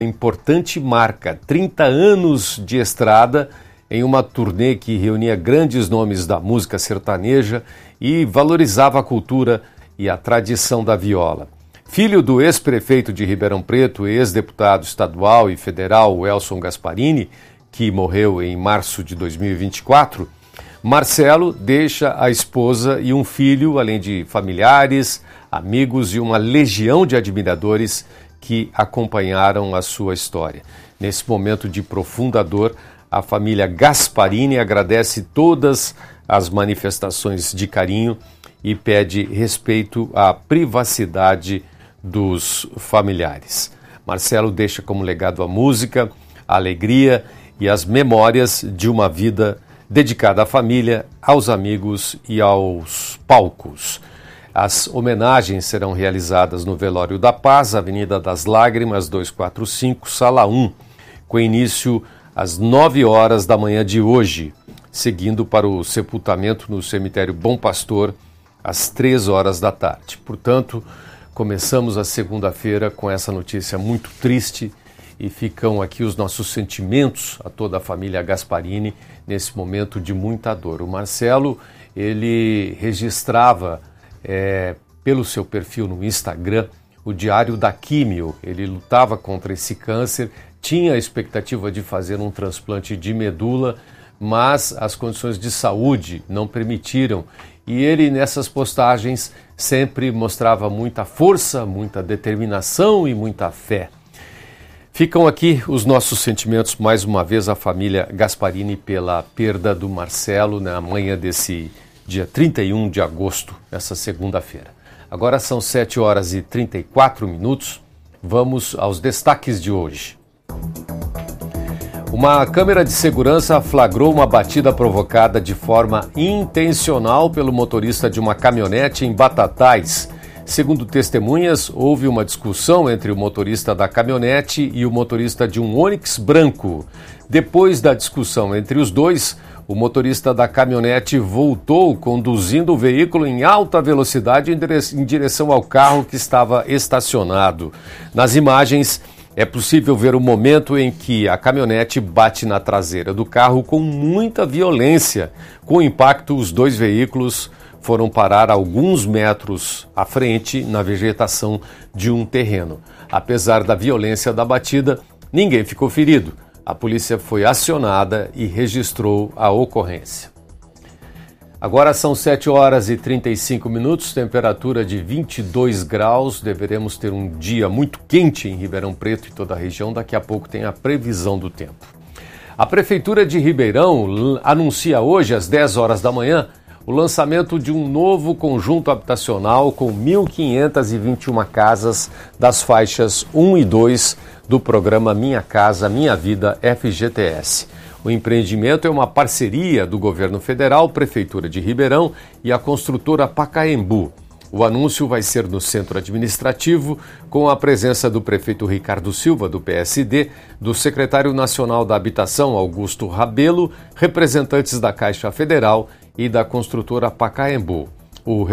importante marca, 30 anos de estrada em uma turnê que reunia grandes nomes da música sertaneja e valorizava a cultura e a tradição da viola. Filho do ex-prefeito de Ribeirão Preto, ex-deputado estadual e federal Elson Gasparini, que morreu em março de 2024, Marcelo deixa a esposa e um filho, além de familiares, amigos e uma legião de admiradores que acompanharam a sua história. Nesse momento de profunda dor, a família Gasparini agradece todas as manifestações de carinho e pede respeito à privacidade dos familiares. Marcelo deixa como legado a música, a alegria e as memórias de uma vida dedicada à família, aos amigos e aos palcos. As homenagens serão realizadas no Velório da Paz, Avenida das Lágrimas, 245, Sala 1, com início às 9 horas da manhã de hoje, seguindo para o sepultamento no cemitério Bom Pastor, às 3 horas da tarde. Portanto, começamos a segunda-feira com essa notícia muito triste e ficam aqui os nossos sentimentos a toda a família Gasparini nesse momento de muita dor. O Marcelo, ele registrava pelo seu perfil no Instagram o Diário da Químio. Ele lutava contra esse câncer, tinha a expectativa de fazer um transplante de medula, mas as condições de saúde não permitiram. E ele, nessas postagens, sempre mostrava muita força, muita determinação e muita fé. Ficam aqui os nossos sentimentos, mais uma vez, à família Gasparini pela perda do Marcelo na manhã desse dia 31 de agosto, essa segunda-feira. Agora são 7 horas e 34 minutos. Vamos aos destaques de hoje. Uma câmera de segurança flagrou uma batida provocada de forma intencional pelo motorista de uma caminhonete em Batatais. Segundo testemunhas, houve uma discussão entre o motorista da caminhonete e o motorista de um Onix branco. Depois da discussão entre os dois, o motorista da caminhonete voltou conduzindo o veículo em alta velocidade em direção ao carro que estava estacionado. Nas imagens, é possível ver o momento em que a caminhonete bate na traseira do carro com muita violência. Com o impacto, os dois veículos foram parar alguns metros à frente na vegetação de um terreno. Apesar da violência da batida, ninguém ficou ferido. A polícia foi acionada e registrou a ocorrência. Agora são 7 horas e 35 minutos, temperatura de 22 graus. Deveremos ter um dia muito quente em Ribeirão Preto e toda a região. Daqui a pouco tem a previsão do tempo. A Prefeitura de Ribeirão anuncia hoje, às 10 horas da manhã, o lançamento de um novo conjunto habitacional com 1.521 casas das faixas 1 e 2 do programa Minha Casa Minha Vida FGTS. O empreendimento é uma parceria do Governo Federal, Prefeitura de Ribeirão e a construtora Pacaembu. O anúncio vai ser no Centro Administrativo, com a presença do prefeito Ricardo Silva, do PSD, do secretário nacional da Habitação, Augusto Rabelo, representantes da Caixa Federal e da construtora Pacaembu. O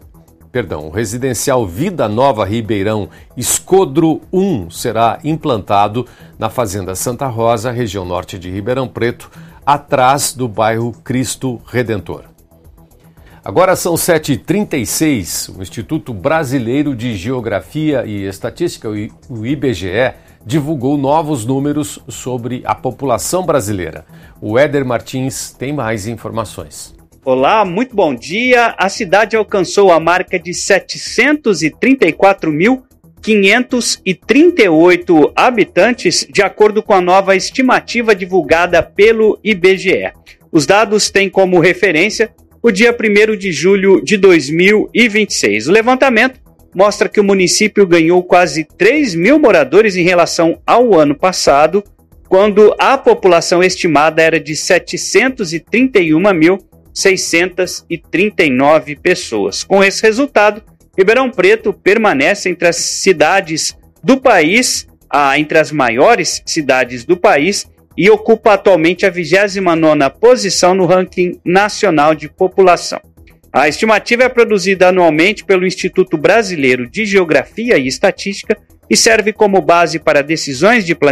residencial Vida Nova Ribeirão Escodro 1 será implantado na Fazenda Santa Rosa, região norte de Ribeirão Preto, atrás do bairro Cristo Redentor. Agora são 7h36. O Instituto Brasileiro de Geografia e Estatística, o IBGE, divulgou novos números sobre a população brasileira. O Éder Martins tem mais informações. Olá, muito bom dia. A cidade alcançou a marca de 734.538 habitantes, de acordo com a nova estimativa divulgada pelo IBGE. Os dados têm como referência o dia 1º de julho de 2026. O levantamento mostra que o município ganhou quase 3 mil moradores em relação ao ano passado, quando a população estimada era de 731.639 pessoas. Com esse resultado, Ribeirão Preto permanece entre as cidades do país, entre as maiores cidades do país, e ocupa atualmente a 29ª posição no ranking nacional de população. A estimativa é produzida anualmente pelo Instituto Brasileiro de Geografia e Estatística e serve como base para decisões de